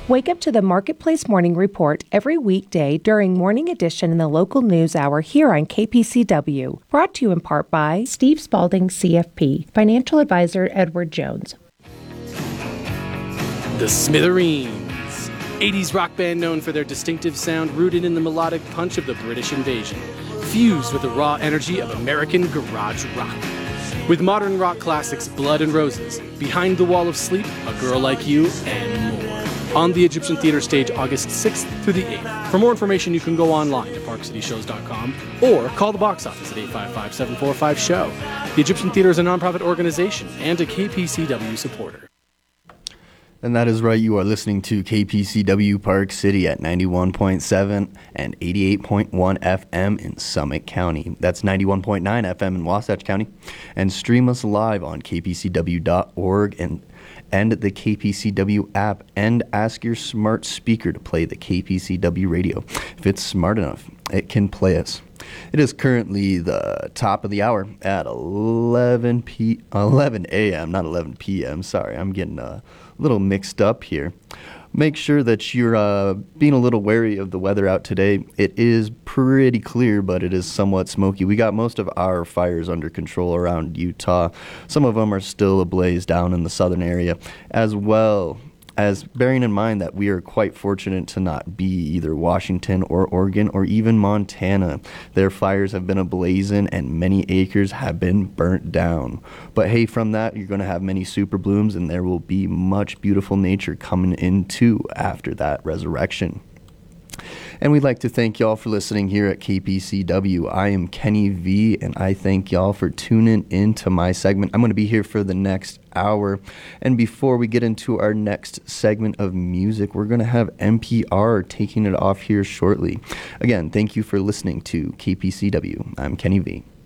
Wake up to the Marketplace Morning Report every weekday during Morning Edition in the local news hour here on KPCW. Brought to you in part by Steve Spalding, CFP, Financial Advisor Edward Jones. The Smithereens, 80s rock band known for their distinctive sound rooted in the melodic punch of the British invasion, fused with the raw energy of American garage rock. With modern rock classics Blood and Roses, Behind the Wall of Sleep, A Girl Like You, and more. On the Egyptian Theater stage August 6th through the 8th. For more information, you can go online to parkcityshows.com or call the box office at 855-745-SHOW. The Egyptian Theater is a nonprofit organization and a KPCW supporter. And that is right, you are listening to KPCW Park City at 91.7 and 88.1 FM in Summit County. That's 91.9 FM in Wasatch County. And stream us live on kpcw.org and the KPCW app, and ask your smart speaker to play the KPCW radio. If it's smart enough, it can play us. It is currently the top of the hour at 11 a.m., not 11 p.m. Sorry, I'm getting a little mixed up here. Make sure that you're being a little wary of the weather out today. It is pretty clear, but it is somewhat smoky. We got most of our fires under control around Utah. Some of them are still ablaze down in the southern area, as well as bearing in mind that we are quite fortunate to not be either Washington or Oregon or even Montana. Their fires have been ablazing and many acres have been burnt down. But hey, from that, you're going to have many super blooms, and there will be much beautiful nature coming in too after that resurrection. And we'd like to thank y'all for listening here at KPCW. I am Kenny V, and I thank y'all for tuning into my segment. I'm going to be here for the next hour. And before we get into our next segment of music, we're going to have NPR taking it off here shortly. Again, thank you for listening to KPCW. I'm Kenny V.